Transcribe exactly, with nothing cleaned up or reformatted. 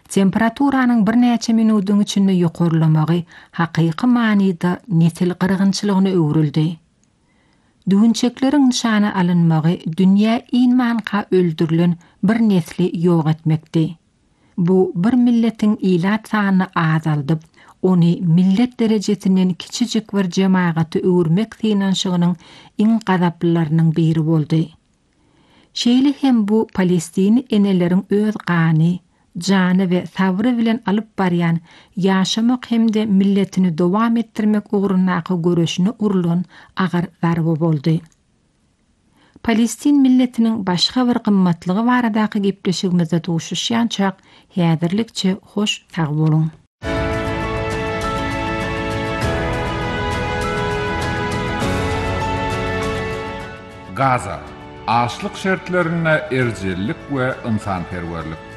Temperaturanın bir näçe minutun içinde ýokarlamagy hakyky manyda netil gyrgynçylygyna öwrüldi. Düğünçeklerin nişana alınmagy dünýä imanka öldürülen bir nesli ýok etmekdi. Bu bir milletin ilat sanyny azaldyp, ony millet derecesinden kiçijik bir jemagaty öwürmek synanşygynyň iň gazaplylarynyň biri boldy. Şeýle hem bu Palestin eneleriň öz gany, jany we sabry bilen alyp barýan ýaşamak hemde milletini dowam etdirmek ugrundaky göreşine urulan agar zarba boldy. Palestin milletiniň başga bir gymmatlygy baradaky gepleşigimizde tuşuşýançak häzirlikçe hoş sag boluň. Gaza, açlyk şertlerine erjellik we ynsanperwerlik.